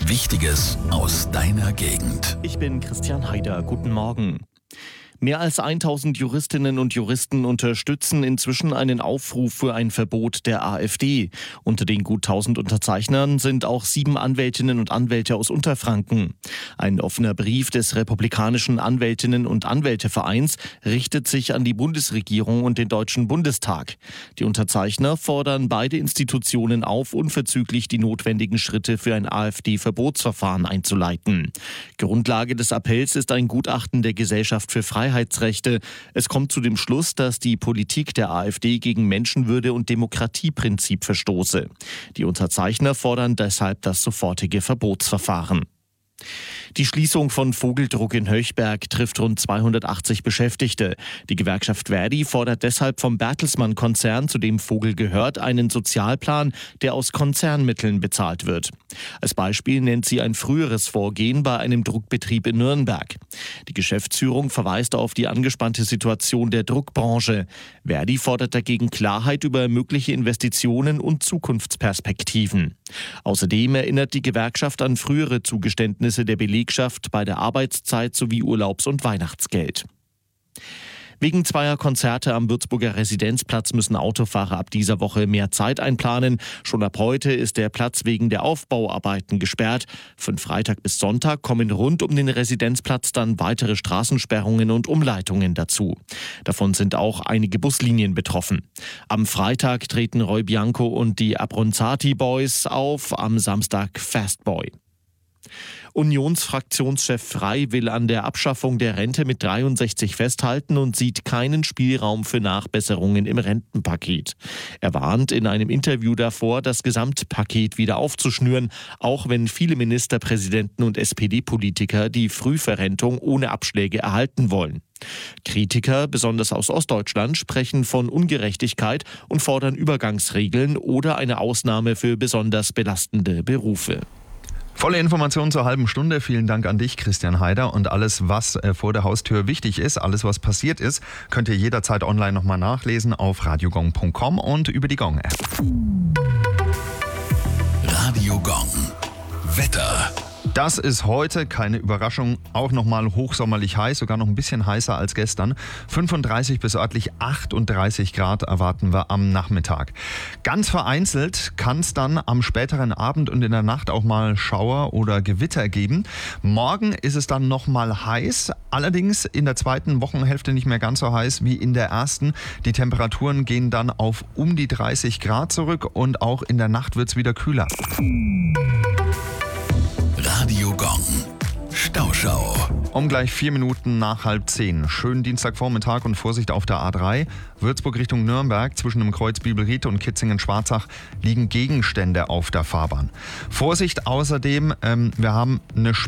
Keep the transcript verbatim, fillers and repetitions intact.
Wichtiges aus deiner Gegend. Ich bin Christian Haider. Guten Morgen. Mehr als tausend Juristinnen und Juristen unterstützen inzwischen einen Aufruf für ein Verbot der AfD. Unter den gut tausend Unterzeichnern sind auch sieben Anwältinnen und Anwälte aus Unterfranken. Ein offener Brief des Republikanischen Anwältinnen- und Anwältevereins richtet sich an die Bundesregierung und den Deutschen Bundestag. Die Unterzeichner fordern beide Institutionen auf, unverzüglich die notwendigen Schritte für ein AfD-Verbotsverfahren einzuleiten. Grundlage des Appells ist ein Gutachten der Gesellschaft für Freiheitsrechte. Es kommt zu dem Schluss, dass die Politik der AfD gegen Menschenwürde und Demokratieprinzip verstoße. Die Unterzeichner fordern deshalb das sofortige Verbotsverfahren. Die Schließung von Vogeldruck in Höchberg trifft rund zweihundertachtzig Beschäftigte. Die Gewerkschaft Verdi fordert deshalb vom Bertelsmann-Konzern, zu dem Vogel gehört, einen Sozialplan, der aus Konzernmitteln bezahlt wird. Als Beispiel nennt sie ein früheres Vorgehen bei einem Druckbetrieb in Nürnberg. Die Geschäftsführung verweist auf die angespannte Situation der Druckbranche. Verdi fordert dagegen Klarheit über mögliche Investitionen und Zukunftsperspektiven. Außerdem erinnert die Gewerkschaft an frühere Zugeständnisse der Belegschaft bei der Arbeitszeit sowie Urlaubs- und Weihnachtsgeld. Wegen zweier Konzerte am Würzburger Residenzplatz müssen Autofahrer ab dieser Woche mehr Zeit einplanen. Schon ab heute ist der Platz wegen der Aufbauarbeiten gesperrt. Von Freitag bis Sonntag kommen rund um den Residenzplatz dann weitere Straßensperrungen und Umleitungen dazu. Davon sind auch einige Buslinien betroffen. Am Freitag treten Roy Bianco und die Abronzati Boys auf, am Samstag Fastboy. Unionsfraktionschef Frey will an der Abschaffung der Rente mit dreiundsechzig festhalten und sieht keinen Spielraum für Nachbesserungen im Rentenpaket. Er warnt in einem Interview davor, das Gesamtpaket wieder aufzuschnüren, auch wenn viele Ministerpräsidenten und S P D-Politiker die Frühverrentung ohne Abschläge erhalten wollen. Kritiker, besonders aus Ostdeutschland, sprechen von Ungerechtigkeit und fordern Übergangsregeln oder eine Ausnahme für besonders belastende Berufe. Volle Informationen zur halben Stunde. Vielen Dank an dich, Christian Haider. Und alles, was vor der Haustür wichtig ist, alles, was passiert ist, könnt ihr jederzeit online nochmal nachlesen auf radiogong punkt com und über die Gong-App. Radio Gong. Wetter. Das ist heute, keine Überraschung, auch nochmal hochsommerlich heiß, sogar noch ein bisschen heißer als gestern. fünfunddreißig bis örtlich achtunddreißig Grad erwarten wir am Nachmittag. Ganz vereinzelt kann es dann am späteren Abend und in der Nacht auch mal Schauer oder Gewitter geben. Morgen ist es dann nochmal heiß, allerdings in der zweiten Wochenhälfte nicht mehr ganz so heiß wie in der ersten. Die Temperaturen gehen dann auf um die dreißig Grad zurück und auch in der Nacht wird es wieder kühler. Radio Gong. Stauschau. Um gleich vier Minuten nach halb zehn. Schönen Dienstagvormittag und Vorsicht auf der A drei. Würzburg Richtung Nürnberg, zwischen dem Kreuz Bibelried und Kitzingen-Schwarzach liegen Gegenstände auf der Fahrbahn. Vorsicht außerdem, ähm, wir haben eine